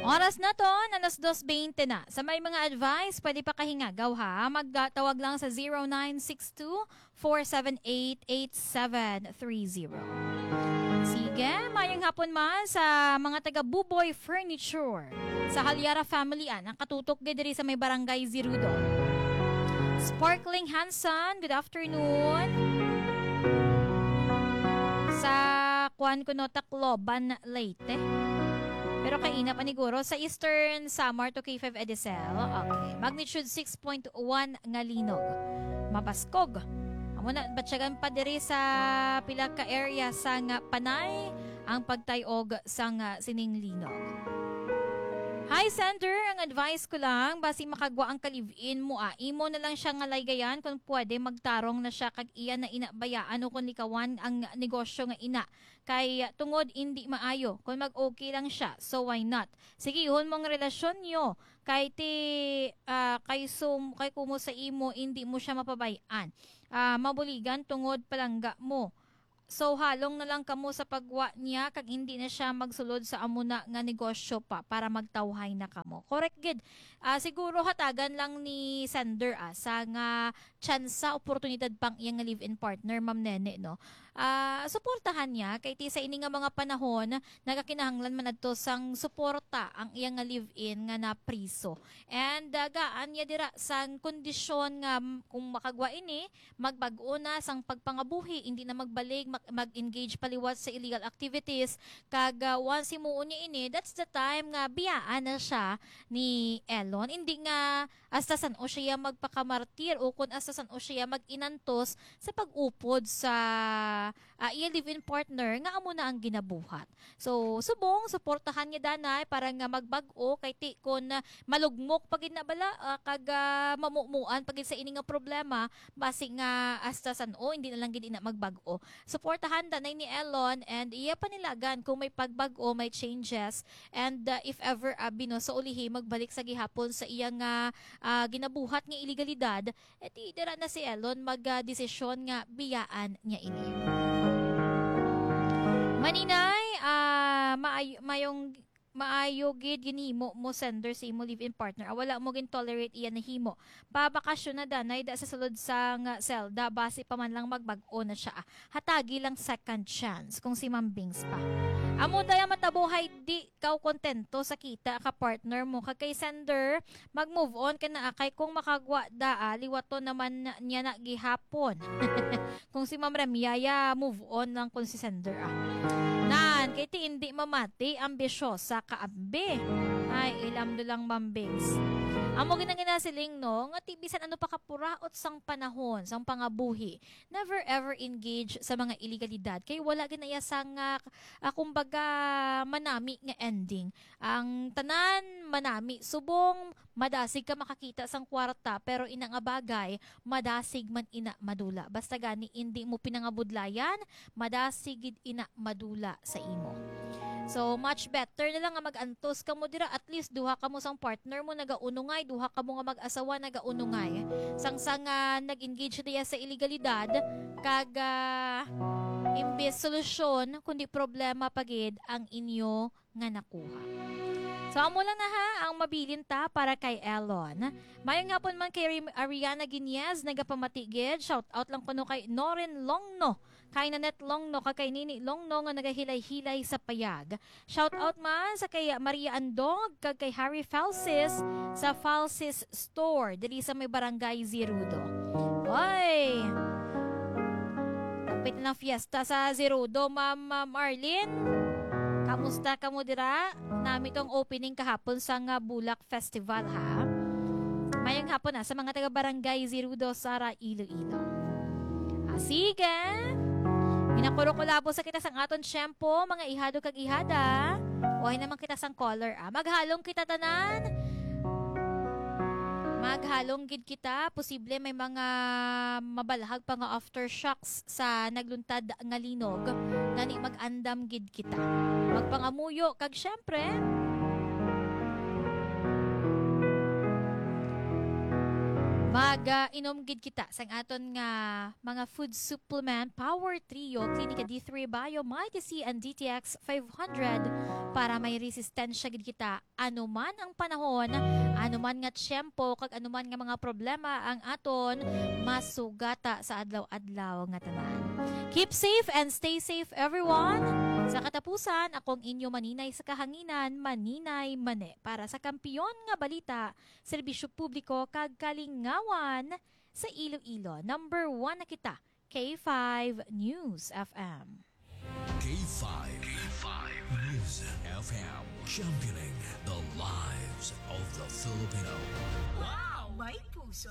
Oras na to, alas 2:20 na. Sa may mga advice, pwede pa kahingagaw ha. Magtawag lang sa 0962-478-8730. Sige, mayang hapon man sa mga taga Buboy Furniture. Sa Halyara Family ang katutok diri sa may Barangay Zirudo. Sparkling Hanson, good afternoon. Sa Kuan Kuno Tacloban, Leyte. Pero kaina paniguro sa Eastern Samar to K5 Edisel. Okay. Magnitude 6.1 nga linog. Mabaskog. Amo na batyagan pa diri sa pila ka area sa nga Panay ang pagtayog sa nga sining linog. Hi Sender, ang advice ko lang basi makagwa ang kalivin mo imo na lang siya nga laygayan kung pwede magtarong na siya kag iya na inabayaan o kung likawan ang negosyo nga ina kay tungod hindi maayo kung mag-okay lang siya so why not sige ihon mong relasyon nyo kay kay kumo sa imo hindi mo siya mapabayan mabuligan tungod palangga mo. So halong na lang kamo sa pagwa niya kag hindi na siya magsulod sa amuna nga negosyo pa para magtawhay na kamo. Correct gid. Siguro hatagan lang ni sender sa nga tsansa oportunidad pang iyang nga live-in partner Ma'am Nene no. Suportahan niya kay ti sa ini nga mga panahon nagakinahanglan man adto sang suporta ang iyang nga live-in nga napriso. And gaan niya dira sang kondisyon nga kung makagwa ini magbag-o na sang pagpangabuhi hindi na magbalig mag-engage paliwat sa illegal activities kag once himuon niya ini that's the time nga biyaan na siya ni Elon hindi nga hasta san o siya magpakamartir o kung hasta san o siya mag-inantos sa pag-upod sa iya live-in partner nga amo na ang ginabuhat so subong suportahan niya danay para nga magbag-o kay ti kun malugmok pagid na bala kag mamumuan pagid sa ini nga problema basi nga hasta san o hindi na lang gid na magbag-o suportahan danay ni Elon and iya panilagan kung may pagbag-o, may changes and if ever bino sa ulihi magbalik sa gihapon sa iya nga ginabuhat nga ilegalidad eti dira na si Elon magdesisyon nga biyaan niya ini. Maninay maayo gid ginhimo mo sender sa imo live-in partner wala mo gin tolerate iyan na himo babakasyon na danay da sa sulod sa nga selda base pa man lang magbag-o na siya hatagi lang second chance kung si Ma'am Bings pa amo daya matabuhay di kaw kontento sa kita ka partner mo kay sender mag-move on ka na kay kung makagwa liwato naman niya na gihapon kung si Ma'am Ramiaya move on lang kung si sender nan kay ti hindi mamati ambisyosa kaambi ay ilam do lang mambings amo ginagina siling no nga tibisan ano pa kapuraot sang panahon sang pangabuhi never ever engage sa mga illegalidad kay wala ginaya sang kumbaga manami nga ending ang tanan manami subong madasig ka makakita sang kwarta pero ina nga bagay madasig man ina madula basta gani hindi mo pinangabudlayan madasig gid ina madula sa imo. So much better na lang nga mag-antos ka mo dira at least duha ka mo sang partner mo nagaunungay duha ka mo nga mag-asawa nagaunungay sang nag-engage diya sa illegalidad kag imbes solusyon kundi problema pagid ang inyo nga nakuha. So amo lang na ha ang mabilin ta para kay Elon. Mayong hapon man kay Ariana Guiñez nagapamatigid. Shout out lang kuno kay Norin Longno. Kay Nanette Longno kay Nini Longno nga nagahilay-hilay sa payag. Shout out man sa kay Maria Andog kag kay Harry Falsis sa Falsis Store diri sa may Barangay Zirudo. Oy! Kapit na fiesta sa Zirudo, Ma'am Marlene. Kamusta ka mo dira? Nami tong opening kahapon sa nga Bulak Festival ha. Mayang hapon sa mga taga Barangay Zirudo, Sara, Iloilo. Sige. Minakuro ko labo sa kita sang aton tiyempo, mga ihado kag ihada. Uhay naman kita sang color Maghalong kita tanan. Maghalong gid kita, posible may mga mabalahag pa nga aftershocks sa nagluntad nga linog, ngani mag-andam gid kita. Magpangamuyo kag syempre Inom gid kita sang aton nga mga food supplement Power Trio, Clinica D3 Bio, Mighty C and DTX 500 para may resistensya gid kita anuman ang panahon, anuman nga tiyempo kag anuman nga mga problema ang aton masugata sa adlaw-adlaw nga tanan. Keep safe and stay safe everyone. Sa katapusan, akong inyo maninay sa kahanginan, Maninay Mane para sa kampiyon nga balita, serbisyo publiko kag kalingawan sa Iloilo. Number 1 na kita, K5 News FM. K5 News FM, championing the lives of the Filipino. Wow! May puso!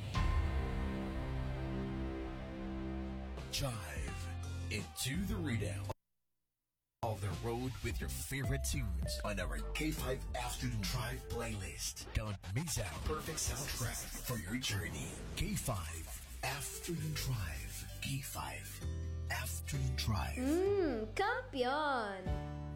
Jive into the readout. All the road with your favorite tunes on our K5 Afternoon Drive playlist. Don't miss out perfect soundtrack for your journey. K5 Afternoon Drive. K5 Afternoon Drive. Kampiyon!